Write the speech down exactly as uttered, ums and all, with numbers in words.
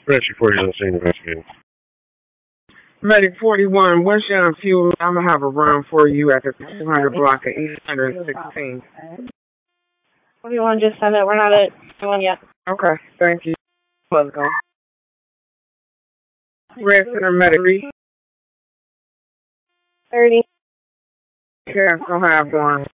Especially for your scene investigator. Medic forty-one, what's your fuel? I'm going to have a run for you at the two hundred block of East one sixteen. forty-one, just send it. We're not at one yet. Okay, thank you. Let's go. Red Center Medic three. thirty. Yes, I'll have one.